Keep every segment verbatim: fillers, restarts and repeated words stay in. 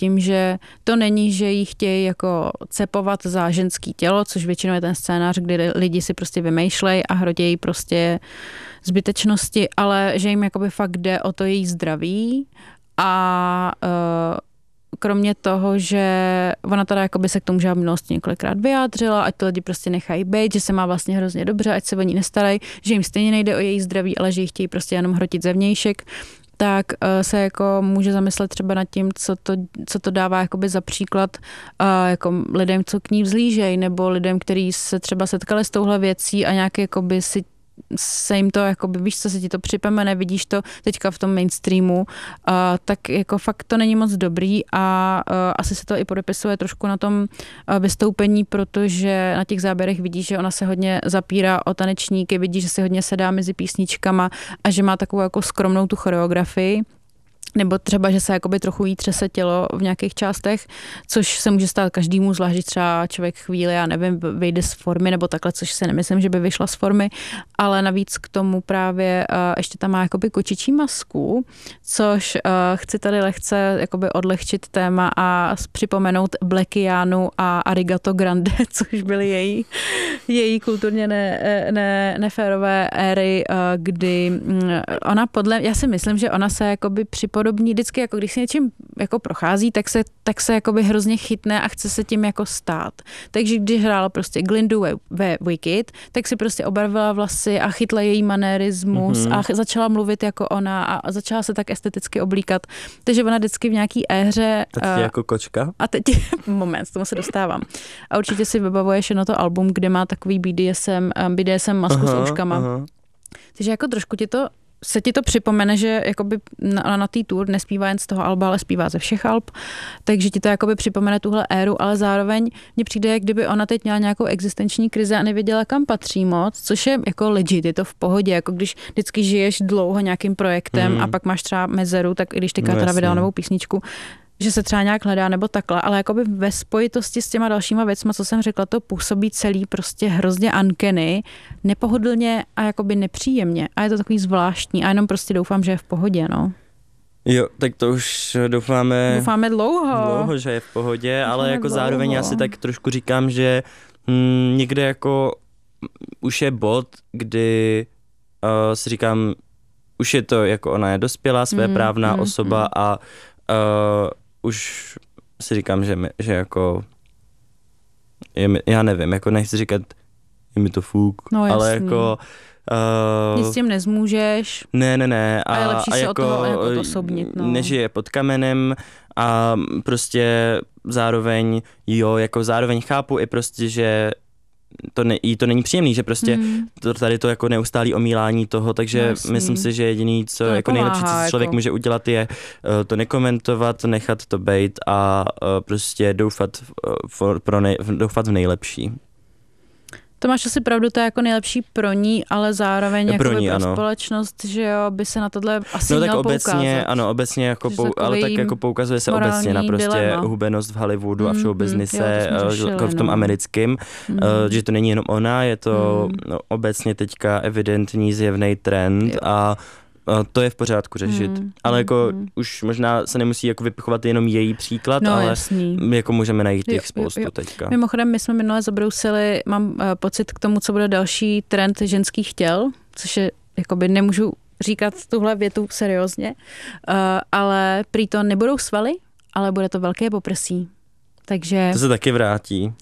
tím, že to není, že jí chtějí jako cepovat za ženský tělo, což většinou je ten scénář, kdy lidi si prostě vymýšlejí a hrodějí prostě zbytečnosti, ale že jim jakoby fakt jde o to její zdraví a uh, kromě toho, že ona teda jakoby se k tomu, že v minulosti několikrát vyjádřila, ať to lidi prostě nechají být, že se má vlastně hrozně dobře, ať se o ní nestarají, že jim stejně nejde o její zdraví, ale že jí chtějí prostě jenom hrotit zevnějšek, tak uh, se jako může zamyslet třeba nad tím, co to, co to dává jakoby za příklad uh, jako lidem, co k ní vzlížejí, nebo lidem, kteří se třeba setkali s touhle věcí a nějak jakoby si se jim to, jakoby, víš, co se ti to připomene, vidíš to teďka v tom mainstreamu, uh, tak jako fakt to není moc dobrý a uh, asi se to i podepisuje trošku na tom uh, vystoupení, protože na těch záběrech vidíš, že ona se hodně zapírá o tanečníky, vidíš, že se hodně sedá mezi písničkama a že má takovou jako skromnou tu choreografii. Nebo třeba, že se jakoby trochu jí třese tělo v nějakých částech, což se může stát každému, zvlášť, že třeba člověk chvíli, já nevím, vyjde z formy nebo takhle, což si nemyslím, že by vyšla z formy, ale navíc k tomu právě uh, ještě tam má jakoby kočičí masku, což uh, chci tady lehce jakoby odlehčit téma a připomenout Blackianu a Arigato Grande, což byly její, její kulturně ne, ne, neférové éry, uh, kdy ona podle, já si myslím, že ona se jakoby připomenout podobný, vždycky jako když si něčím jako prochází, tak se, tak se jakoby hrozně chytne a chce se tím jako stát. Takže když hrála prostě Glindu ve, ve Wicked, tak si prostě obarvila vlasy a chytla její manérismus mm-hmm. a začala mluvit jako ona a začala se tak esteticky oblíkat. Takže ona vždycky v nějaký éře... A teď uh, jako kočka? A teď, moment, k tomu se dostávám. A určitě si vybavuješ jedno to album, kde má takový B D S M, B D S M masku aha, s ouškama. Aha. Takže jako trošku ti to se ti to připomene, že jakoby na, na tý tour nespívá jen z toho alba, ale zpívá ze všech alb, takže ti to jakoby připomene tuhle éru, ale zároveň mně přijde, jak kdyby ona teď měla nějakou existenční krizi a nevěděla, kam patří moc, což je jako legit, je to v pohodě, jako když vždycky žiješ dlouho nějakým projektem mm. a pak máš třeba mezeru, tak i když teďka no, teda vydala novou písničku, že se třeba nějak hledá nebo takhle, ale jakoby ve spojitosti s těma dalšíma věcma, co jsem řekla, to působí celý prostě hrozně uncanny, nepohodlně a jakoby nepříjemně. A je to takový zvláštní a jenom prostě doufám, že je v pohodě, no. Jo, tak to už doufáme... Doufáme dlouho. Dlouho, že je v pohodě, doufáme ale jako dlouho. Zároveň já si tak trošku říkám, že hm, někde jako už je bod, kdy uh, si říkám, už je to jako ona je dospělá, svéprávná mm, osoba mm, a uh, už si říkám, že, mi, že jako, je mi, já nevím, jako nechci říkat, je mi to fuk, no, ale jako... Uh, Nic s tím nezmůžeš. Ne, ne, ne. A, a je lepší a se jako, o toho jako osobnit, no. Nežije pod kamenem a prostě zároveň, jo, jako zároveň chápu i prostě, že to, ne, jí to není příjemný, že prostě mm. to, tady to jako neustálý omílání toho, takže no, myslím si, že jediný, co to jako nejlepší, co člověk jako... může udělat, je uh, to nekomentovat, nechat to bejt a uh, prostě doufat, uh, pro nej, doufat v nejlepší. To máš asi pravdu, to je jako nejlepší pro ní, ale zároveň jako pro, ní, pro společnost, že jo, by se na tohle asi no, měl tak obecně, poukázat. Ano, obecně, jako pou, ale tak jako poukazuje se obecně na prostě dilema. Hubenost v Hollywoodu mm, a všeho businesse, mm, v tom no. americkém, mm. uh, že to není jenom ona, je to mm. no, obecně teďka evidentní zjevný trend jo. a to je v pořádku řešit, mm, ale jako mm. už možná se nemusí jako vypichovat jenom její příklad, no, ale jasný. jako můžeme najít těch jo, spoustu jo, jo. teďka. Mimochodem, my jsme minule zabrousili, mám uh, pocit k tomu, co bude další trend ženských těl, což je, jakoby nemůžu říkat tuhle větu seriózně, uh, ale prý to nebudou svaly, ale bude to velké poprsí. Takže... To se taky vrátí.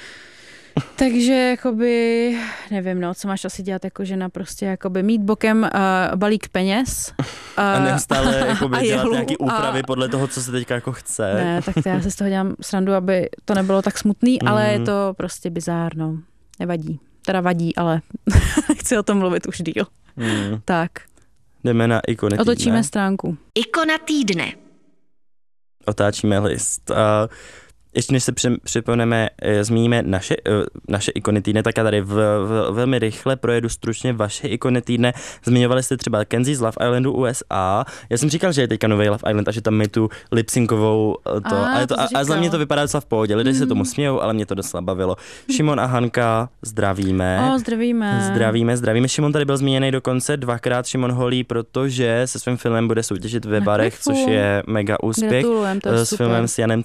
Takže jakoby, nevím, no, co máš asi dělat jako žena, prostě jakoby mít bokem uh, balík peněz. Uh, a neustále jakoby a dělat jehlu, nějaký úpravy a... podle toho, co se teďka jako chce. Ne, tak to já se z toho dělám srandu, aby to nebylo tak smutný, mm. ale je to prostě bizárno. Nevadí. Teda vadí, ale nechci o tom mluvit už díl. Mm. Tak. Jdeme na ikony týdne. Otočíme stránku. Ikona týdne. Otáčíme list. Uh, ještě než se při, připomeneme, e, zmíníme naše, e, naše ikony týdne, tak já tady v, v, velmi rychle projedu stručně vaše ikony týdne. Zmiňovali jste třeba Kenzie z Love Islandu U S A. Já jsem říkal, že je teďka nový Love Island a že tam je tu lipsinkovou to. A, a, to, to a, a za mě to vypadá docela v pohodě. Lidé mm. se tomu smějou, ale mě to docela bavilo. Šimon a Hanka, zdravíme. O, zdravíme. Zdravíme, zdravíme. Šimon tady byl zmíněný dokonce dvakrát. Šimon Holý, protože se svým filmem bude soutěžit ve barech, což je mega úspěch. Gratulujem, to je s super. filmem s Janem